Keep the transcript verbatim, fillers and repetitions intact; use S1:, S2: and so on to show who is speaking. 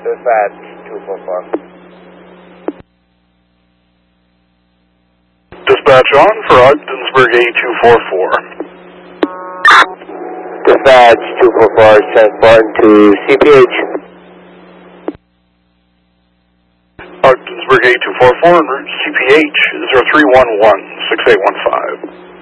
S1: Dispatch two four four.
S2: Dispatch on for Ogdensburg A two four four.
S1: Dispatch two four four, transporting to C P H.
S2: Ogdensburg A two four four en route C P H zero three one one six eight one five.